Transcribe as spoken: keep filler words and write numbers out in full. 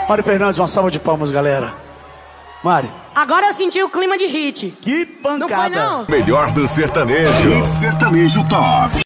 Mari Fernandes, uma salva de palmas, galera. Mari. Agora eu senti o clima de hit. Que pancada. Não foi, não? Melhor do sertanejo. Hit sertanejo top.